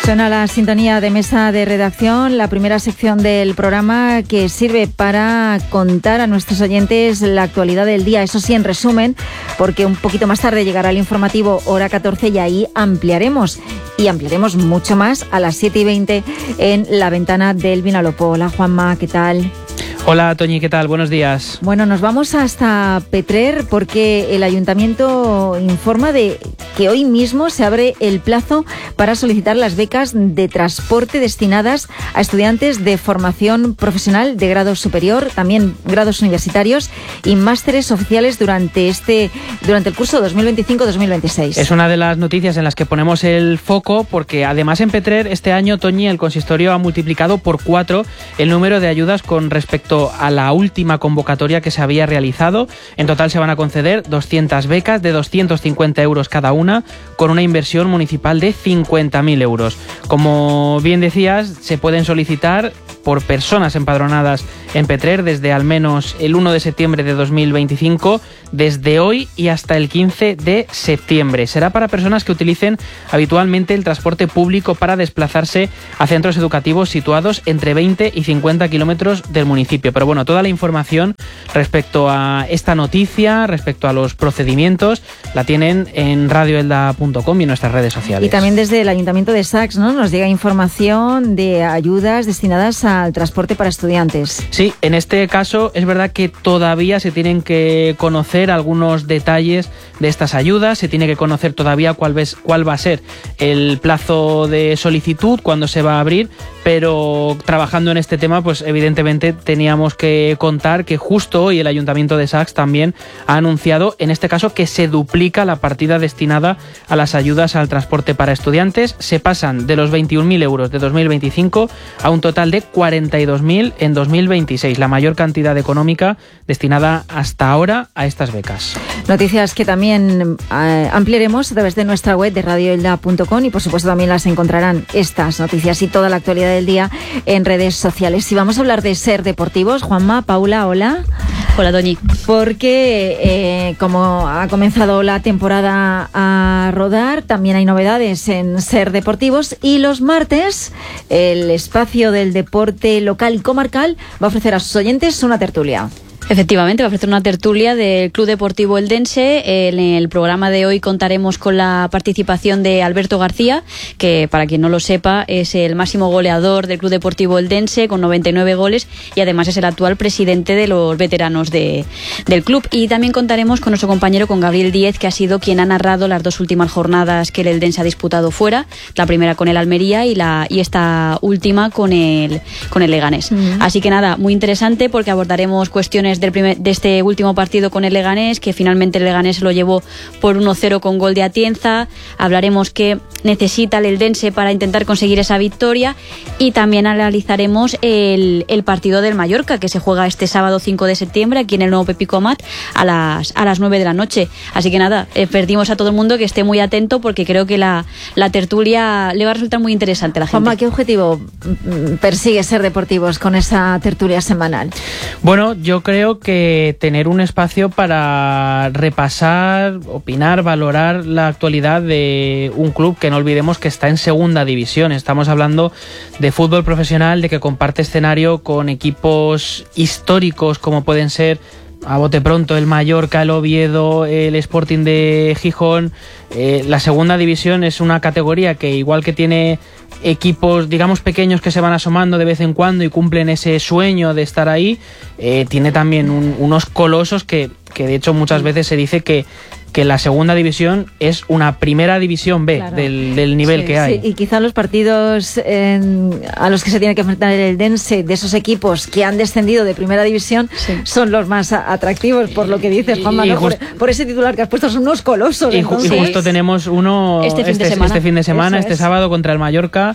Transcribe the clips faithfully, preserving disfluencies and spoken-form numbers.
Suena la sintonía de mesa de redacción, la primera sección del programa que sirve para contar a nuestros oyentes la actualidad del día. Eso sí, en resumen, porque un poquito más tarde llegará el informativo hora catorce y ahí ampliaremos. Y ampliaremos mucho más a las siete y veinte en la ventana del Vinalopó. Hola Juanma, ¿qué tal? Hola Toñi, ¿qué tal? Buenos días. Bueno, nos vamos hasta Petrer porque el Ayuntamiento informa de que hoy mismo se abre el plazo para solicitar las becas de transporte destinadas a estudiantes de formación profesional de grado superior, también grados universitarios y másteres oficiales durante este durante el curso dos mil veinticinco dos mil veintiséis. Es una de las noticias en las que ponemos el foco porque además en Petrer este año, Toñi, el consistorio ha multiplicado por cuatro el número de ayudas con respecto a la última convocatoria que se había realizado. En total se van a conceder doscientas becas de doscientos cincuenta euros cada una, con una inversión municipal de cincuenta mil euros. Como bien decías, se pueden solicitar por personas empadronadas en Petrer desde al menos el uno de septiembre de dos mil veinticinco, desde hoy y hasta el quince de septiembre. Será para personas que utilicen habitualmente el transporte público para desplazarse a centros educativos situados entre veinte y cincuenta kilómetros del municipio. Pero bueno, toda la información respecto a esta noticia, respecto a los procedimientos, la tienen en radioelda punto com y en nuestras redes sociales. Y también desde el Ayuntamiento de Sax, ¿no?, nos llega información de ayudas destinadas al transporte para estudiantes. Sí, en este caso es verdad que todavía se tienen que conocer algunos detalles de estas ayudas, se tiene que conocer todavía cuál, ves, cuál va a ser el plazo de solicitud, cuándo se va a abrir, pero trabajando en este tema, pues evidentemente teníamos que contar que justo hoy el Ayuntamiento de Sax también ha anunciado, en este caso, que se duplica la partida destinada a las ayudas al transporte para estudiantes. Se pasan de los veintiún mil euros de dos mil veinticinco a un total de cuarenta y dos mil en dos mil veintiséis, la mayor cantidad económica destinada hasta ahora a estas becas. Noticias que también eh, ampliaremos a través de nuestra web de radioelda punto com y por supuesto también las encontrarán, estas noticias y toda la actualidad del día, en redes sociales. Y vamos a hablar de SER Deportivos. Juanma, Paula, hola. Hola, Doñi. Porque eh, como ha comenzado la temporada a rodar, también hay novedades en SER Deportivos y los martes el espacio del deporte local y comarcal va a ofrecer a sus oyentes una tertulia. Efectivamente, va a ofrecer una tertulia del Club Deportivo Eldense. En el programa de hoy contaremos con la participación de Alberto García, que para quien no lo sepa es el máximo goleador del Club Deportivo Eldense con noventa y nueve goles y además es el actual presidente de los veteranos de, del club. Y también contaremos con nuestro compañero, con Gabriel Díez, que ha sido quien ha narrado las dos últimas jornadas que el Eldense ha disputado fuera, la primera con el Almería y, la, y esta última con el, con el Leganés. Mm. Así que nada, muy interesante porque abordaremos cuestiones Del primer, de este último partido con el Leganés, que finalmente el Leganés se lo llevó por uno cero con gol de Atienza. Hablaremos qué necesita el Eldense para intentar conseguir esa victoria y también analizaremos el, el partido del Mallorca, que se juega este sábado cinco de septiembre aquí en el nuevo Pepico Amat a las, a las nueve de la noche. Así que nada, eh, pedimos a todo el mundo que esté muy atento porque creo que la, la tertulia le va a resultar muy interesante a la gente. Juanma, ¿qué objetivo persigue SER Deportivos con esa tertulia semanal? Bueno, yo creo que tener un espacio para repasar, opinar, valorar la actualidad de un club que no olvidemos que está en segunda división. Estamos hablando de fútbol profesional, de que comparte escenario con equipos históricos como pueden ser, a bote pronto, el Mallorca, el Oviedo, el Sporting de Gijón. Eh, la segunda división es una categoría que, igual que tiene equipos, digamos, pequeños que se van asomando de vez en cuando y cumplen ese sueño de estar ahí, eh, tiene también un, unos colosos que, que de hecho muchas veces se dice que que la segunda división es una primera división B, claro, del, del nivel sí, que hay. Sí, y quizá los partidos en, a los que se tiene que enfrentar el Eldense, de esos equipos que han descendido de primera división, sí, son los más atractivos, por lo que dices, Juanma, ¿no? por, por ese titular que has puesto, son unos colosos. Y, entonces, y justo tenemos uno este fin este, de semana, este, fin de semana, este es. sábado contra el Mallorca.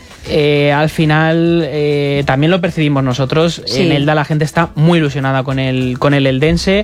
Eh, al final eh, también lo percibimos nosotros, sí. En Elda la gente está muy ilusionada con el, con el Eldense.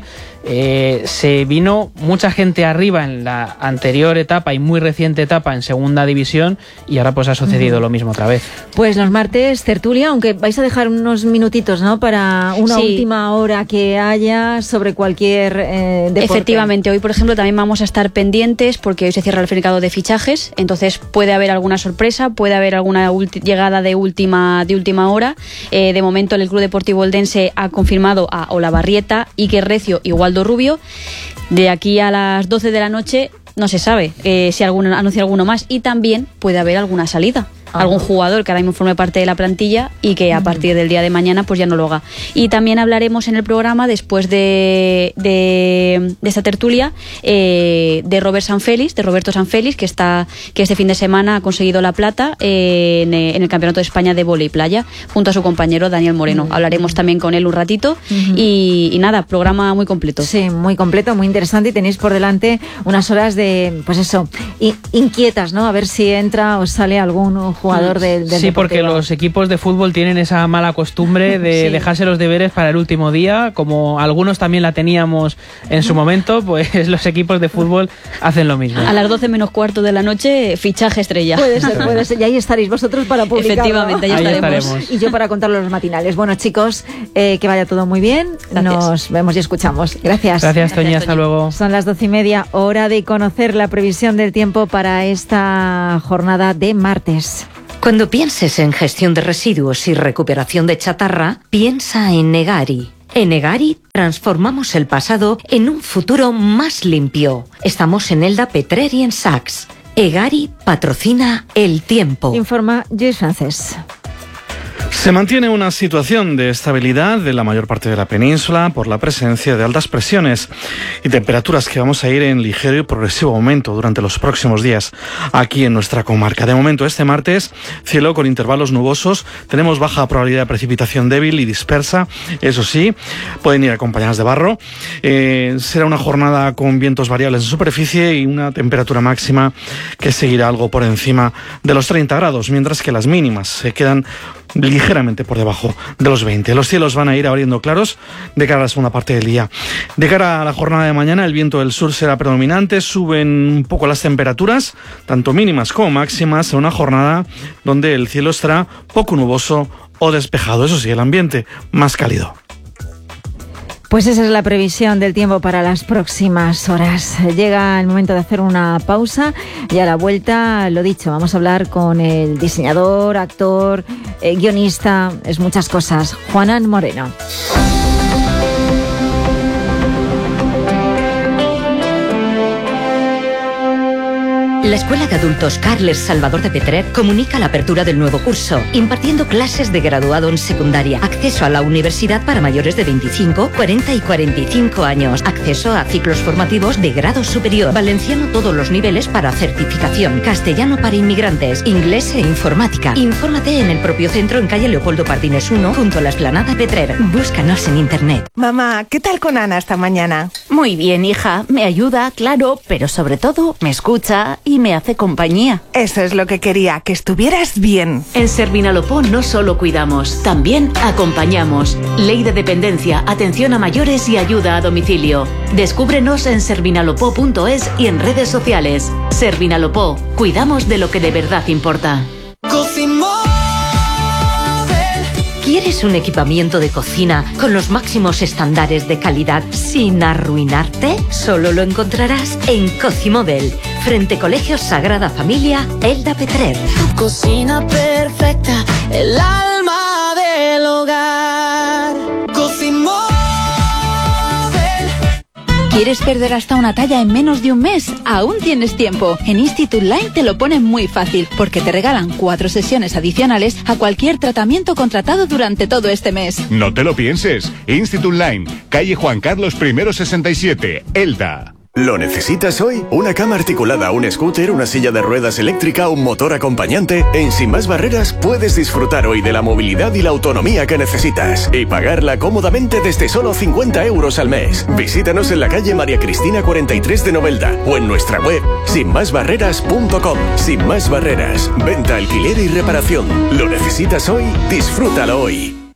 Eh, se vino mucha gente arriba en la anterior etapa y muy reciente etapa en segunda división y ahora pues ha sucedido uh-huh. lo mismo otra vez. Pues los martes tertulia, aunque vais a dejar unos minutitos, ¿no?, para una sí. última hora que haya sobre cualquier eh, deporte. Efectivamente, hoy por ejemplo también vamos a estar pendientes porque hoy se cierra el mercado de fichajes, entonces puede haber alguna sorpresa, puede haber alguna ulti- llegada de última de última hora. Eh, de momento el Club Deportivo Eldense ha confirmado a Olavarrieta, Iker Recio y Waldo Rubio. De aquí a las doce de la noche no se sabe eh, si alguno, anuncia alguno más, y también puede haber alguna salida. Ajá. Algún jugador que ahora mismo forme parte de la plantilla y que a partir del día de mañana pues ya no lo haga. Y también hablaremos en el programa, después de, de, de esta tertulia, eh, de Robert Sanfélix, de Roberto Sanfélix, que está que este fin de semana ha conseguido la plata eh, en, en el Campeonato de España de Vóley Playa, junto a su compañero Daniel Moreno. Uh-huh. Hablaremos también con él un ratito uh-huh. y, y nada, programa muy completo. Sí, muy completo, muy interesante, y tenéis por delante unas horas de, pues eso, inquietas, ¿no? A ver si entra o sale algún jugador del, del Sí, porque los equipos de fútbol tienen esa mala costumbre de sí. dejarse los deberes para el último día, como algunos también la teníamos en su momento, pues los equipos de fútbol hacen lo mismo. A las doce menos cuarto de la noche, fichaje estrella. Puede ser, puede ser, y ahí estaréis vosotros para publicarlo. Efectivamente, ahí, ahí estaremos. estaremos. Y yo para contar los matinales. Bueno, chicos, eh, que vaya todo muy bien. Gracias. Nos vemos y escuchamos. Gracias. Gracias, Toñi, hasta luego. Son las doce y media, hora de conocer la previsión del tiempo para esta jornada de martes. Cuando pienses en gestión de residuos y recuperación de chatarra, piensa en Egari. En Egari transformamos el pasado en un futuro más limpio. Estamos en Elda, Petrer y en Saks. Egari patrocina el tiempo. Informa Luis Francés. Se mantiene una situación de estabilidad de la mayor parte de la península por la presencia de altas presiones y temperaturas que vamos a ir en ligero y progresivo aumento durante los próximos días aquí en nuestra comarca. De momento, este martes, cielo con intervalos nubosos, tenemos baja probabilidad de precipitación débil y dispersa, eso sí, pueden ir acompañadas de barro. Eh, será una jornada con vientos variables en superficie y una temperatura máxima que seguirá algo por encima de los treinta grados, mientras que las mínimas se quedan ligeramente por debajo de los veinte. Los cielos van a ir abriendo claros de cara a la segunda parte del día. De cara a la jornada de mañana, el viento del sur será predominante, suben un poco las temperaturas, tanto mínimas como máximas, en una jornada donde el cielo estará poco nuboso o despejado. Eso sí, el ambiente más cálido. Pues esa es la previsión del tiempo para las próximas horas. Llega el momento de hacer una pausa y a la vuelta, lo dicho, vamos a hablar con el diseñador, actor, eh, guionista, es muchas cosas, Juanan Moreno. La Escuela de Adultos Carles Salvador de Petrer comunica la apertura del nuevo curso, impartiendo clases de graduado en secundaria, acceso a la universidad para mayores de veinticinco, cuarenta y cuarenta y cinco años, acceso a ciclos formativos de grado superior, valenciano todos los niveles para certificación, castellano para inmigrantes, inglés e informática. Infórmate en el propio centro en calle Leopoldo Pardines uno, junto a la Explanada Petrer. Búscanos en internet. Mamá, ¿qué tal con Ana esta mañana? Muy bien, hija. Me ayuda, claro, pero sobre todo me escucha y me hace compañía. Eso es lo que quería, que estuvieras bien. En Servinalopó no solo cuidamos, también acompañamos. Ley de dependencia, atención a mayores y ayuda a domicilio. Descúbrenos en servinalopó punto es y en redes sociales. Servinalopó, cuidamos de lo que de verdad importa. ¿Quieres un equipamiento de cocina con los máximos estándares de calidad sin arruinarte? Solo lo encontrarás en Cocimóvel, frente Colegio Sagrada Familia, Elda Petrer. Tu cocina perfecta, el alma del hogar. Cocimóvel. ¿Quieres perder hasta una talla en menos de un mes? Aún tienes tiempo. En Institute Line te lo ponen muy fácil, porque te regalan cuatro sesiones adicionales a cualquier tratamiento contratado durante todo este mes. No te lo pienses. Institute Line, calle Juan Carlos I sesenta y siete, Elda. ¿Lo necesitas hoy? ¿Una cama articulada, un scooter, una silla de ruedas eléctrica, un motor acompañante? En Sin Más Barreras puedes disfrutar hoy de la movilidad y la autonomía que necesitas y pagarla cómodamente desde solo cincuenta euros al mes. Visítanos en la calle María Cristina cuarenta y tres de Novelda o en nuestra web sin más barreras punto com. Sin Más Barreras, venta, alquiler y reparación. ¿Lo necesitas hoy? Disfrútalo hoy.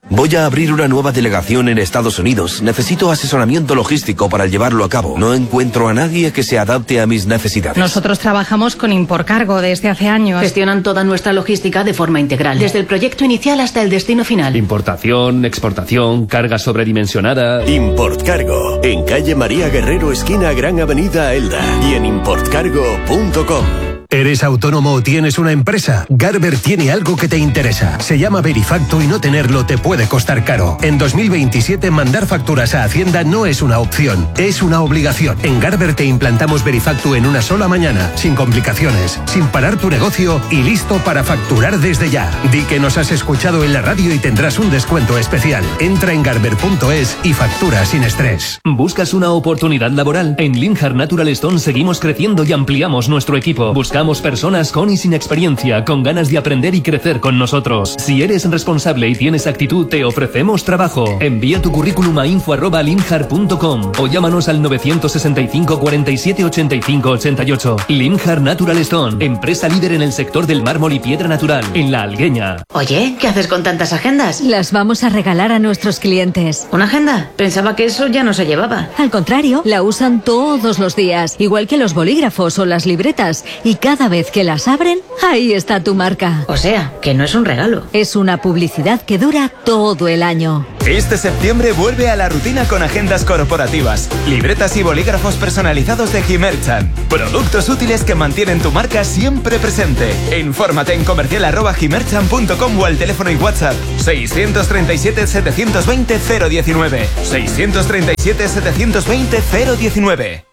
Voy a abrir una nueva delegación en Estados Unidos. Necesito asesoramiento logístico para llevarlo a cabo. No encuentro a nadie que se adapte a mis necesidades. Nosotros trabajamos con Imporcargo desde hace años. Gestionan toda nuestra logística de forma integral, desde el proyecto inicial hasta el destino final. Importación, exportación, carga sobredimensionada. Importcargo, en calle María Guerrero, esquina Gran Avenida Elda, y en importcargo punto com. ¿Eres autónomo o tienes una empresa? Garber tiene algo que te interesa. Se llama Verifacto y no tenerlo te puede costar caro. En dos mil veintisiete mandar facturas a Hacienda no es una opción, es una obligación. En Garber te implantamos Verifacto en una sola mañana, sin complicaciones, sin parar tu negocio y listo para facturar desde ya. Di que nos has escuchado en la radio y tendrás un descuento especial. Entra en garber punto es y factura sin estrés. ¿Buscas una oportunidad laboral? En Linhart Natural Stone seguimos creciendo y ampliamos nuestro equipo. Buscamos personas con y sin experiencia, con ganas de aprender y crecer con nosotros. Si eres responsable y tienes actitud, te ofrecemos trabajo. Envía tu currículum a info arroba linhart punto com o llámanos al nueve seis cinco, cuarenta y siete, ochenta y cinco, ochenta y ocho. Linhart Natural Stone, empresa líder en el sector del mármol y piedra natural, en La Algueña. Oye, ¿qué haces con tantas agendas? Las vamos a regalar a nuestros clientes. ¿Una agenda? Pensaba que eso ya no se llevaba. Al contrario, la usan todos los días, igual que los bolígrafos o las libretas, y cada vez que las abren, ahí está tu marca. O sea, que no es un regalo. Es una publicidad que dura todo el año. Este septiembre vuelve a la rutina con agendas corporativas, libretas y bolígrafos personalizados de Himerchan. Productos útiles que mantienen tu marca siempre presente. Infórmate en comercial arroba himerchan punto com o al teléfono y WhatsApp seiscientos treinta y siete, setecientos veinte, cero diecinueve. seiscientos treinta y siete, setecientos veinte, cero diecinueve.